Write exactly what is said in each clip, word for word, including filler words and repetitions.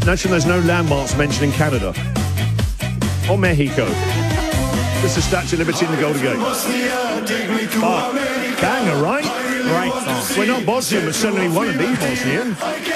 Notion there's no landmarks mentioned in Canada or Mexico. Just the Statue of Liberty and the Golden Gate. Oh, banger, right? Great song. We're not Bosnian, but certainly want to be Bosnian.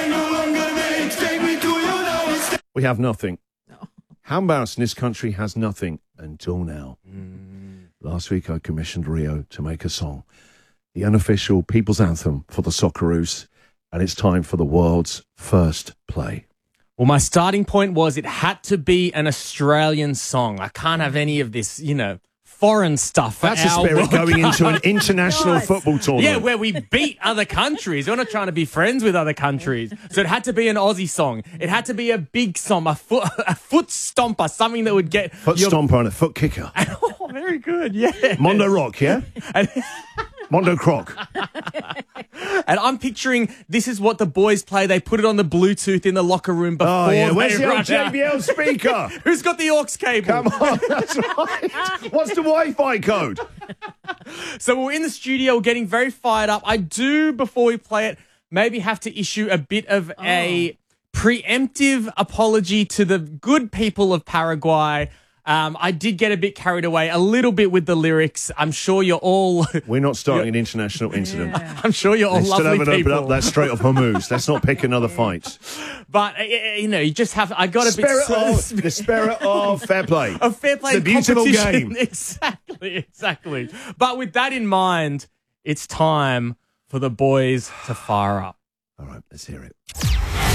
We have nothing. How embarrassing, this country has nothing until now. Mm. Last week I commissioned Rio to make a song, the unofficial people's anthem for the Socceroos, and it's time for the world's first play. Well, my starting point was it had to be an Australian song. I can't have any of this, you know, foreign stuff. That's the spirit going into an international nice. football tournament. Yeah, where we beat other countries. We're not trying to be friends with other countries. So it had to be an Aussie song. It had to be a big song, a foot, a foot stomper, something that would get... Foot your... stomper and a foot kicker. Oh, very good, yeah. Mondo Rock, yeah? Mondo Croc. And I'm picturing this is what the boys play. They put it on the Bluetooth in the locker room before oh, yeah. Where's they the run old J B L out. speaker? Who's got the aux cable? Come on, that's right. What's the Wi-Fi code? So we're in the studio getting very fired up. I do, before we play it, maybe have to issue a bit of oh. a preemptive apology to the good people of Paraguay. Um, I did get a bit carried away a little bit with the lyrics. I'm sure you're all... We're not starting an international incident. Yeah. I'm sure you're all they lovely still haven't people. opened up that Strait of Hormuz. Let's not pick another fight. But, uh, you know, you just have... I got a spirit bit... Of, the spirit of fair play. Of fair play. It's a beautiful competition. game. Exactly, exactly. But with that in mind, it's time for the boys to fire up. All right, let's hear it.